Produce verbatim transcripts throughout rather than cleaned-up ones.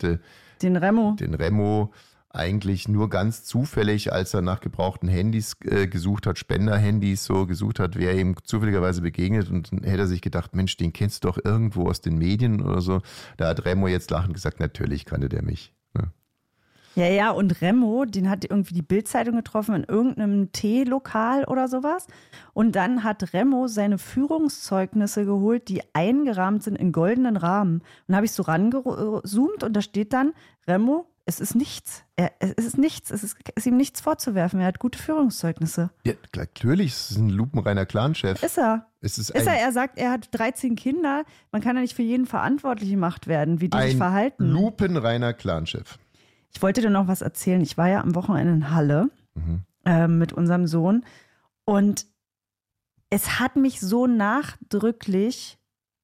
hätte den Remo, den Remo eigentlich nur ganz zufällig, als er nach gebrauchten Handys äh, gesucht hat, Spenderhandys so gesucht hat, wer ihm zufälligerweise begegnet und dann hätte er sich gedacht, Mensch, den kennst du doch irgendwo aus den Medien oder so. Da hat Remo jetzt lachend gesagt, natürlich kannte der mich. Ne? Ja, ja, und Remo, den hat irgendwie die Bild-Zeitung getroffen in irgendeinem Teelokal oder sowas. Und dann hat Remo seine Führungszeugnisse geholt, die eingerahmt sind in goldenen Rahmen. Und da habe ich so rangezoomt und da steht dann, Remo, es ist nichts. Er, es ist nichts. Es ist, ist ihm nichts vorzuwerfen. Er hat gute Führungszeugnisse. Ja, natürlich, es ist ein lupenreiner Clanchef. Ist er. Es ist, ist ein, er. Er sagt, er hat dreizehn Kinder. Man kann ja nicht für jeden verantwortlich gemacht werden, wie die sich ein verhalten. lupenreiner Clanchef. Ich wollte dir noch was erzählen. Ich war ja am Wochenende in Halle mhm. äh, mit unserem Sohn und es hat mich so nachdrücklich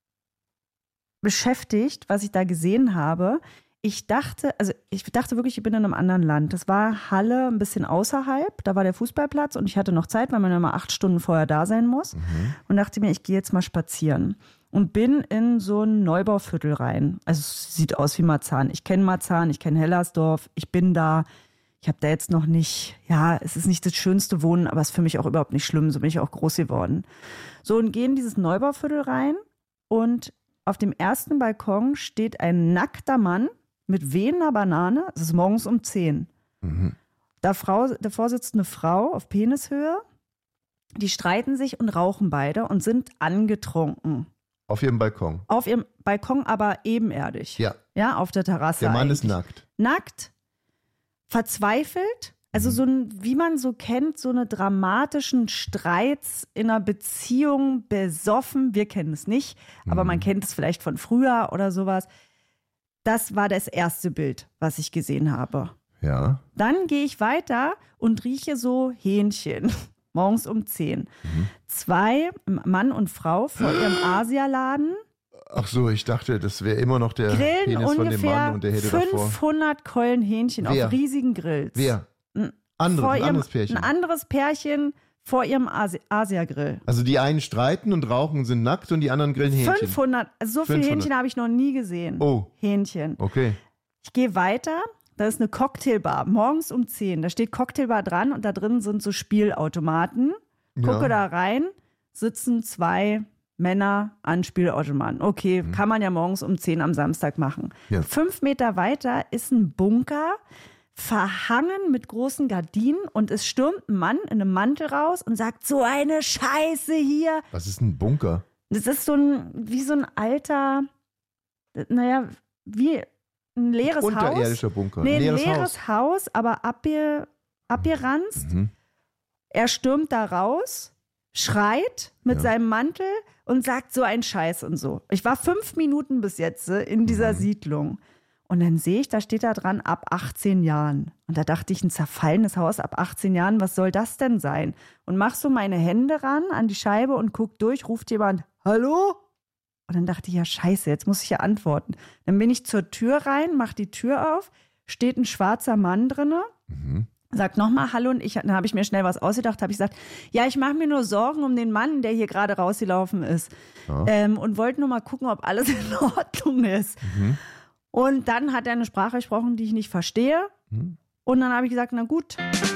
beschäftigt, was ich da gesehen habe. Ich dachte, also ich dachte wirklich, ich bin in einem anderen Land. Das war Halle ein bisschen außerhalb, da war der Fußballplatz und ich hatte noch Zeit, weil man ja mal acht Stunden vorher da sein muss mhm. und dachte mir, ich gehe jetzt mal spazieren. Und bin in so ein Neubauviertel rein. Also es sieht aus wie Marzahn. Ich kenne Marzahn, ich kenne Hellersdorf, ich bin da. Ich habe da jetzt noch nicht, ja, es ist nicht das schönste Wohnen, aber es ist für mich auch überhaupt nicht schlimm. So bin ich auch groß geworden. So, und gehe in dieses Neubauviertel rein und auf dem ersten Balkon steht ein nackter Mann mit wehender Banane. Es ist morgens um zehn. Mhm. Da Frau, davor sitzt eine Frau auf Penishöhe. Die streiten sich und rauchen beide und sind angetrunken. Auf ihrem Balkon. Auf ihrem Balkon, aber ebenerdig. Ja. Ja, auf der Terrasse. Der Mann eigentlich. ist nackt. Nackt, verzweifelt. Also so ein, wie man so kennt, so eine dramatischen Streits in einer Beziehung, besoffen. Wir kennen es nicht, mhm. aber man kennt es vielleicht von früher oder sowas. Das war das erste Bild, was ich gesehen habe. Ja. Dann gehe ich weiter und rieche so Hähnchen. Morgens um zehn. Mhm. Zwei, Mann und Frau, vor ihrem Asialaden. Ach so, ich dachte, das wäre immer noch der Grillen Penis von dem Mann und der hätte fünfhundert davor. Keulen Hähnchen Wer? auf riesigen Grills. Wer? Ein, Andere, ein ihrem, anderes Pärchen. Ein anderes Pärchen vor ihrem Asi- Asia-Grill. Also die einen streiten und rauchen, sind nackt und die anderen grillen Hähnchen. fünfhundert, so viele Hähnchen habe ich noch nie gesehen. Oh. Hähnchen. Okay. Ich gehe weiter. Da ist eine Cocktailbar, morgens um zehn. Da steht Cocktailbar dran und da drin sind so Spielautomaten. Gucke ja. da rein, sitzen zwei Männer an Spielautomaten. Okay, mhm. kann man ja morgens um zehn am Samstag machen. Ja. Fünf Meter weiter ist ein Bunker, verhangen mit großen Gardinen und es stürmt ein Mann in einem Mantel raus und sagt, so eine Scheiße hier. Was ist ein Bunker? Das ist so ein, wie so ein alter, naja, wie ein leeres ein Haus. Unterirdischer Bunker. Nee, ein leeres, ein leeres Haus. Haus, aber abge, abgeranzt. Mhm. Er stürmt da raus, schreit mit ja. seinem Mantel und sagt so ein Scheiß und so. Ich war fünf Minuten bis jetzt in dieser mhm. Siedlung. Und dann sehe ich, da steht da dran, ab achtzehn Jahren. Und da dachte ich, ein zerfallenes Haus ab achtzehn Jahren, was soll das denn sein? Und mach so meine Hände ran an die Scheibe und guck durch, ruft jemand, hallo? Und dann dachte ich, ja scheiße, jetzt muss ich ja antworten. Dann bin ich zur Tür rein, mach die Tür auf, steht ein schwarzer Mann drinne. Mhm. Sagt nochmal Hallo und ich, dann habe ich mir schnell was ausgedacht, habe ich gesagt, ja, ich mache mir nur Sorgen um den Mann, der hier gerade rausgelaufen ist ja. ähm, und wollte nur mal gucken, ob alles in Ordnung ist. Mhm. Und dann hat er eine Sprache gesprochen, die ich nicht verstehe mhm. und dann habe ich gesagt, na gut.